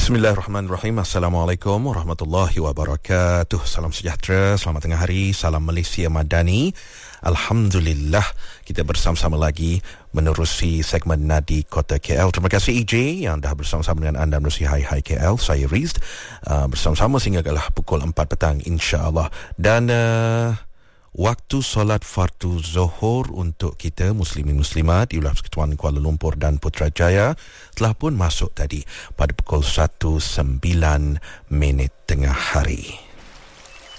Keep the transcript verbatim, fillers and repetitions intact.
Bismillahirrahmanirrahim. Assalamualaikum warahmatullahi wabarakatuh. Salam sejahtera, selamat tengah hari, salam Malaysia Madani. Alhamdulillah, kita bersama-sama lagi menerusi segmen Nadi Kota K L. Terima kasih E J yang dah bersama-sama dengan anda menerusi Hai Hai K L. Saya Riz, uh, bersama-sama sehinggalah pukul empat petang insya-Allah. Dan uh, waktu solat fardu Zuhur untuk kita muslimin muslimat di Wilayah Persekutuan Kuala Lumpur dan Putrajaya telah pun masuk tadi pada pukul satu sembilan minit tengah hari.